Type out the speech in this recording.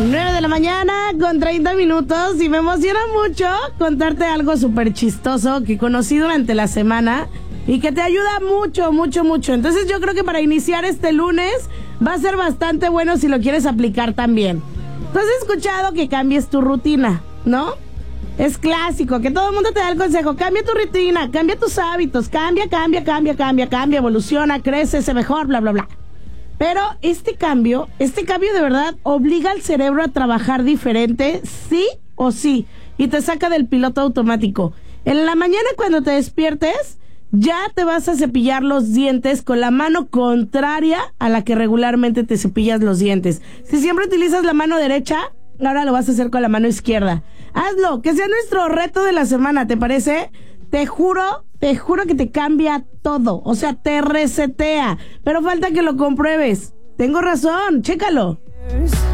9 de la mañana con 30 minutos y me emociona mucho contarte algo súper chistoso que conocí durante la semana y que te ayuda mucho, mucho, mucho. Entonces yo creo que para iniciar este lunes va a ser bastante bueno si lo quieres aplicar también. Tú has escuchado que cambies tu rutina, ¿no? Es clásico, que todo el mundo te da el consejo, cambia tu rutina, cambia tus hábitos, cambia, evoluciona, crece, sé mejor, bla, bla, bla. Pero este cambio de verdad obliga al cerebro a trabajar diferente, sí o sí, y te saca del piloto automático. En la mañana cuando te despiertes, ya te vas a cepillar los dientes con la mano contraria a la que regularmente te cepillas los dientes. Si siempre utilizas la mano derecha, ahora lo vas a hacer con la mano izquierda. Hazlo, que sea nuestro reto de la semana, ¿te parece? Te juro que te cambia todo. O sea, te resetea. Pero falta que lo compruebes. Tengo razón, chécalo.